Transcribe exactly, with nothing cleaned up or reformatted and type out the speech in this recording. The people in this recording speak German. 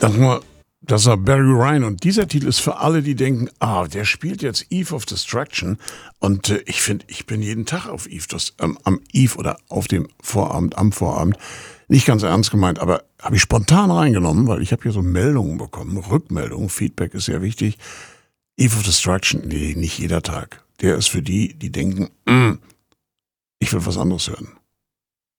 Sag mal, das war Barry Ryan und dieser Titel ist für alle, die denken, ah, der spielt jetzt Eve of Destruction und äh, ich finde, ich bin jeden Tag auf Eve, das, ähm, am Eve oder auf dem Vorabend, am Vorabend, nicht ganz ernst gemeint, aber habe ich spontan reingenommen, weil ich habe hier so Meldungen bekommen, Rückmeldungen, Feedback ist sehr wichtig. Eve of Destruction, nee, nicht jeder Tag. Der ist für die, die denken, mm, ich will was anderes hören.